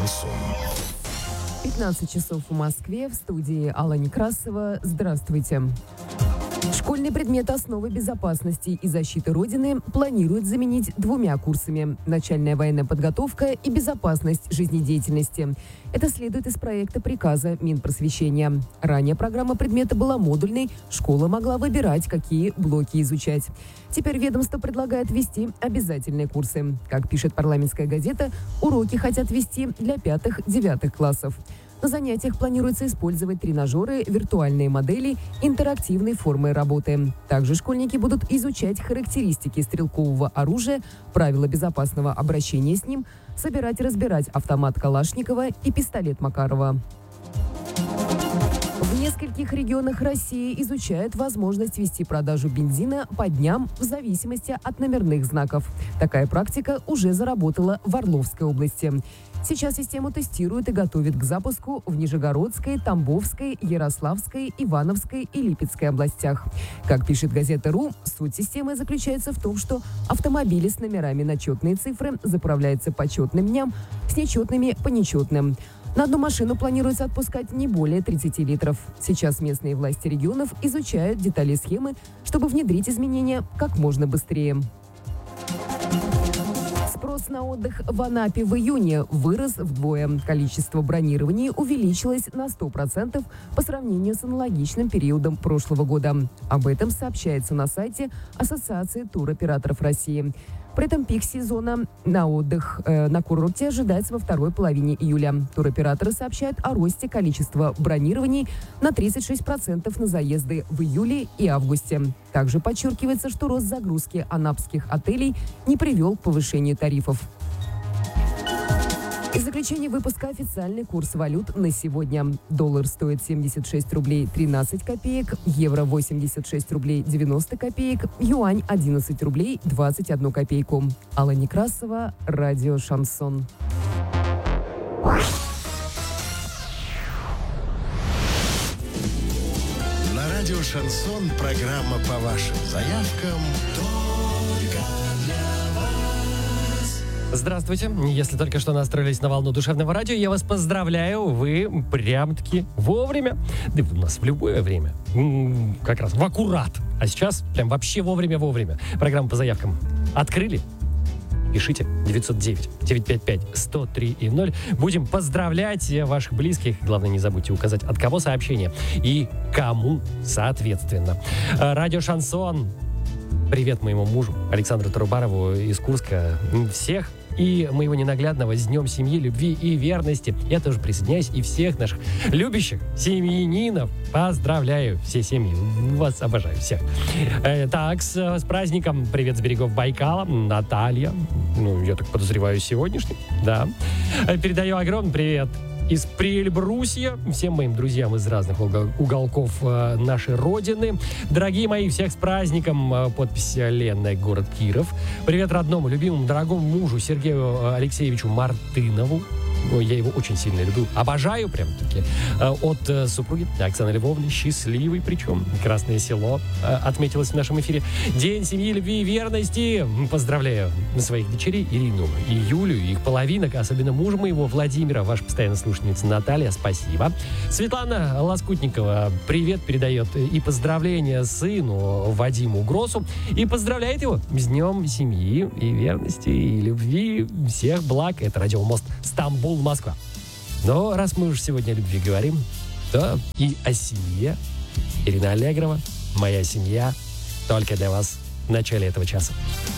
Шансон. 15 часов в Москве. В студии Алла Некрасова. Здравствуйте. Школьный предмет «Основы безопасности и защиты Родины» планируют заменить 2 курсами – «Начальная военная подготовка» и «Безопасность жизнедеятельности». Это следует из проекта приказа Минпросвещения. Ранее программа предмета была модульной, школа могла выбирать, какие блоки изучать. Теперь ведомство предлагает ввести обязательные курсы. Как пишет парламентская газета, уроки хотят вести для 5-9 классов. На занятиях планируется использовать тренажеры, виртуальные модели, интерактивные формы работы. Также школьники будут изучать характеристики стрелкового оружия, правила безопасного обращения с ним, собирать и разбирать автомат Калашникова и пистолет Макарова. В нескольких регионах России изучают возможность вести продажу бензина по дням в зависимости от номерных знаков. Такая практика уже заработала в Орловской области. Сейчас систему тестируют и готовят к запуску в Нижегородской, Тамбовской, Ярославской, Ивановской и Липецкой областях. Как пишет газета «РУ», суть системы заключается в том, что автомобили с номерами на четные цифры заправляются по четным дням, с нечетными по нечетным. На одну машину планируется отпускать не более 30 литров. Сейчас местные власти регионов изучают детали схемы, чтобы внедрить изменения как можно быстрее. Спрос на отдых в Анапе в июне вырос вдвое. Количество бронирований увеличилось на 100% по сравнению с аналогичным периодом прошлого года. Об этом сообщается на сайте Ассоциации туроператоров России. При этом пик сезона на отдых на курорте ожидается во второй половине июля. Туроператоры сообщают о росте количества бронирований на 36% на заезды в июле и августе. Также подчеркивается, что рост загрузки анапских отелей не привел к повышению тарифов. Из заключения выпуска официальный курс валют на сегодня. Доллар стоит 76 рублей 13 копеек, евро 86 рублей 90 копеек, юань 11 рублей 21 копейку. Алла Некрасова, радио «Шансон». На радио «Шансон» программа по вашим заявкам. Здравствуйте. Если только что настроились на волну душевного радио, я вас поздравляю. Вы прям-таки вовремя. Да у нас в любое время. Как раз в аккурат. А сейчас прям вообще вовремя. Программу по заявкам открыли. Пишите 909-955-103-0. Будем поздравлять ваших близких. Главное, не забудьте указать, от кого сообщение и кому, соответственно. Радио «Шансон». Привет моему мужу Александру Тарубарову из Курска. Всех и моего ненаглядного с Днем семьи, любви и верности. Я тоже присоединяюсь и всех наших любящих семьянинов поздравляю. Все семьи. Вас обожаю всех. Так, с праздником. Привет с берегов Байкала. Наталья. Я так подозреваю, сегодняшний. Да. Передаю огромный привет из Прельбрусья всем моим друзьям из разных уголков нашей Родины. Дорогие мои, всех с праздником. Подпись Лены, город Киров. Привет родному, любимому, дорогому мужу Сергею Алексеевичу Мартынову. Я его очень сильно люблю. Обожаю прям-таки. От супруги Оксаны Львовны. Счастливый причем. Красное Село отметилось в нашем эфире. День семьи, любви и верности. Поздравляю своих дочерей Ирину и Юлю, и их половинок, особенно мужа моего Владимира, ваша постоянная слушательница Наталья. Спасибо. Светлана Лоскутникова привет передает и поздравления сыну Вадиму Гросу. И поздравляет его с Днем семьи и верности, и любви. Всех благ. Это радиомост Стамбул, Москва. Но раз мы уже сегодня о любви говорим, то и о семье. Ирина Аллегрова, «Моя семья», только для вас в начале этого часа.